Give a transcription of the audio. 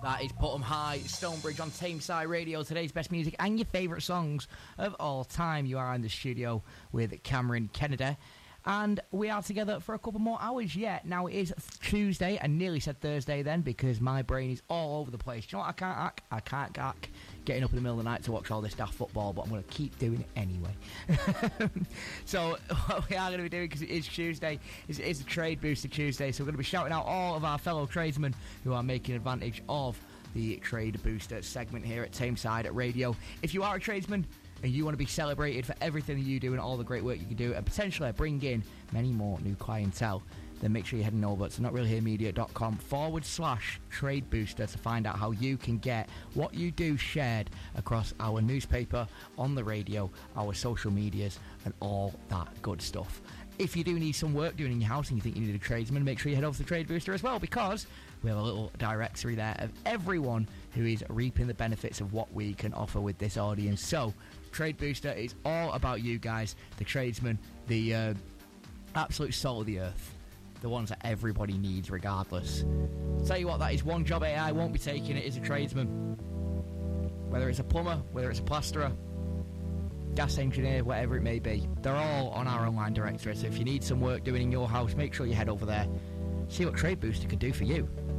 That is Put 'em High, Stonebridge on Tameside Radio. Today's best music and your favourite songs of all time. You are in the studio with Cameron Kennedy. And we are together for a couple more hours yet. Now it is Tuesday. I nearly said Thursday then because my brain is all over the place. Do you know what I can't hack getting up in the middle of the night to watch all this daft football, but I'm going to keep doing it anyway. So what we are going to be doing, because it is Tuesday, is it is a Trade Booster Tuesday. So we're going to be shouting out all of our fellow tradesmen who are making advantage of the Trade Booster segment here at Tameside Radio. If you are a tradesman and you want to be celebrated for everything that you do and all the great work you can do, and potentially bring in many more new clientele, then make sure you're heading over to notreallymedia.com/trade booster to find out how you can get what you do shared across our newspaper, on the radio, our social medias, and all that good stuff. If you do need some work doing in your house and you think you need a tradesman, make sure you head over to Trade Booster as well, because we have a little directory there of everyone who is reaping the benefits of what we can offer with this audience. So Trade Booster is all about you guys, the tradesmen, the absolute soul of the earth, the ones that everybody needs regardless. Tell you what, that is one job AI won't be taking. It is a tradesman. Whether it's a plumber, whether it's a plasterer, gas engineer, whatever it may be, they're all on our online directory. So if you need some work doing in your house, make sure you head over there, see what Trade Booster can do for you.